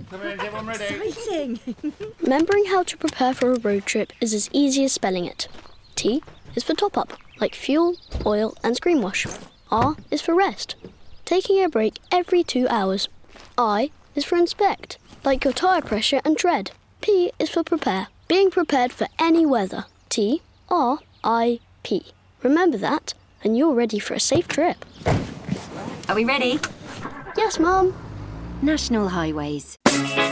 Come in, is everyone ready? Exciting! Remembering how to prepare for a road trip is as easy as spelling it. T is for top-up, like fuel, oil and screen wash. R is for rest, taking a break every 2 hours. I is for inspect, like your tyre pressure and tread. P is for prepare, being prepared for any weather. T-R-I-P. Remember that, and you're ready for a safe trip. Are we ready? Yes, Mum. National Highways.